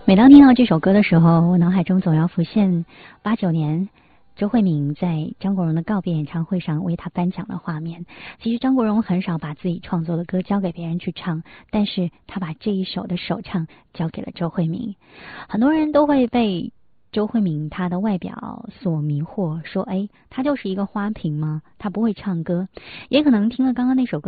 每当听到这首歌的时候，我脑海中总要浮现89年周慧敏在张国荣的告别演唱会上为他颁奖的画面。其实张国荣很少把自己创作的歌交给别人去唱，但是他把这一首的首唱交给了周慧敏。很多人都会被周慧敏她的外表所迷惑，说她就是一个花瓶吗？她不会唱歌。也可能听了刚刚那首歌